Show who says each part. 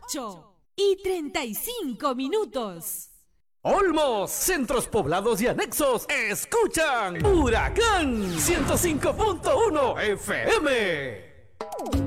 Speaker 1: 8:35.
Speaker 2: Olmos, centros poblados y anexos, escuchan Huracán 105.1 FM.